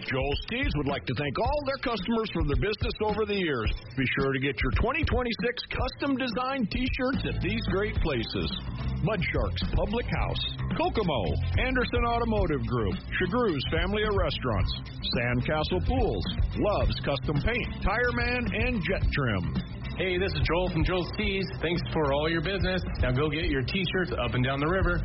Joel Steves would like to thank all their customers for their business over the years. Be sure to get your 2026 custom designed t-shirts at these great places: Mud Sharks Public House, Kokomo, Anderson Automotive Group, Chagru's Family of Restaurants, Sandcastle Pools, Love's Custom Paint, Tire Man, and Jet Trim. Hey, this is Joel from Joel Steves. Thanks for all your business. Now go get your t-shirts up and down the river.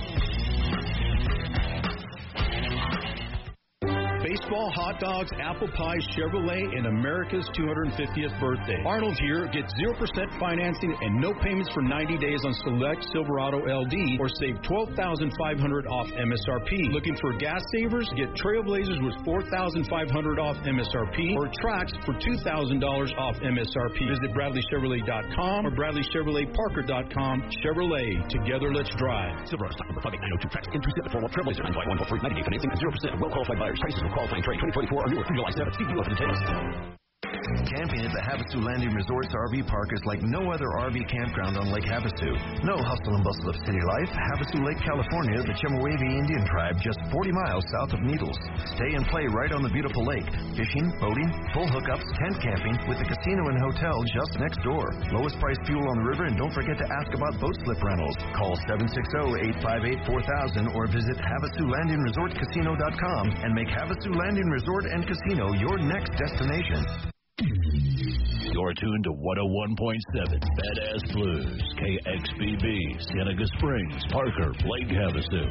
Baseball, hot dogs, apple pies, Chevrolet, and America's 250th birthday. Arnold here. Get 0% financing and no payments for 90 days on select Silverado LD, or save $12,500 off MSRP. Looking for gas savers? Get Trailblazers with $4,500 off MSRP, or Trax for $2,000 off MSRP. Visit BradleyChevrolet.com or BradleyChevroletParker.com. Chevrolet. Together, let's drive. Silverado stock number 58902 Trax N2 formal Trailblazer 95143 90-day financing at 0% well-qualified buyers. Prices for qualifying trade 2024 or newer through July 7th. See dealer for details. Camping at the Havasu Landing Resorts RV Park is like no other RV campground on Lake Havasu. No hustle and bustle of city life. Havasu Lake, California, the Chemehuevi Indian tribe, just 40 miles south of Needles. Stay and play right on the beautiful lake. Fishing, boating, full hookups, tent camping, with the casino and hotel just next door. Lowest price fuel on the river, and don't forget to ask about boat slip rentals. Call 760-858-4000 or visit HavasuLandingResortCasino.com and make Havasu Landing Resort and Casino your next destination. You're tuned to 101.7 Badass Blues, KXBB, Cienega Springs, Parker, Lake Havasu.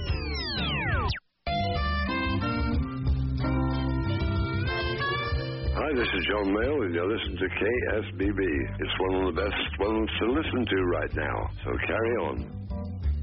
Hi, this is John Mayle, and you're listening to KSBB. It's one of the best ones to listen to right now, so carry on.